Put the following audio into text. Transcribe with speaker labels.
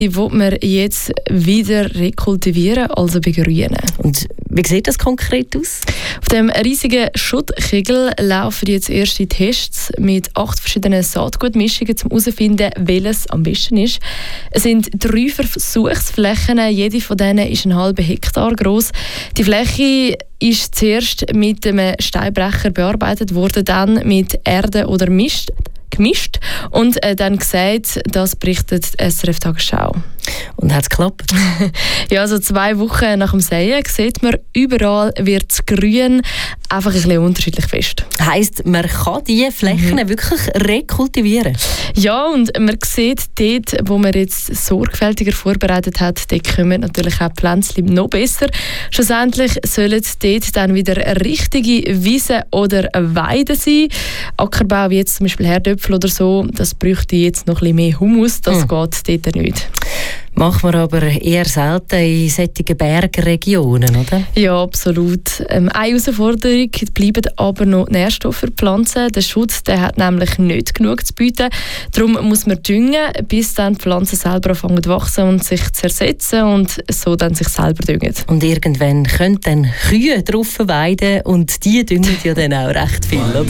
Speaker 1: Die will man jetzt wieder rekultivieren, also begrünen.
Speaker 2: Und wie sieht das konkret aus?
Speaker 1: Auf dem riesigen Schuttkegel laufen jetzt erste Tests mit 8 verschiedenen Saatgutmischungen, um herauszufinden, welches am besten ist. Es sind 3 Versuchsflächen, jede von denen ist 1,5 Hektar groß. Die Fläche ist zuerst mit einem Steinbrecher bearbeitet worden, dann mit Erde oder Mist gemischt und dann gesagt, das berichtet SRF Tagesschau.
Speaker 2: Und hat es geklappt?
Speaker 1: Ja, also 2 Wochen nach dem Säen sieht man, überall wird das Grün einfach ein bisschen unterschiedlich fest.
Speaker 2: Heisst, man kann diese Flächen wirklich rekultivieren?
Speaker 1: Ja, und man sieht dort, wo man jetzt sorgfältiger vorbereitet hat, dort kommen natürlich auch Pflänzchen noch besser. Schlussendlich sollen dort dann wieder richtige Wiesen oder Weiden sein. Ackerbau wie jetzt zum Beispiel Herdöpfel oder so, das bräuchte jetzt noch ein bisschen mehr Humus, das geht dort nicht.
Speaker 2: Machen wir aber eher selten in solchen Bergregionen, oder?
Speaker 1: Ja, absolut. Eine Herausforderung bleiben aber noch Nährstoffe für Pflanzen. Der Schutz der hat nämlich nicht genug zu bieten. Darum muss man düngen, bis dann die Pflanzen selber anfangen zu wachsen und sich zu zersetzen und so dann sich selber düngen.
Speaker 2: Und irgendwann können dann Kühe drauf weiden und die düngen ja dann auch recht viel, oder?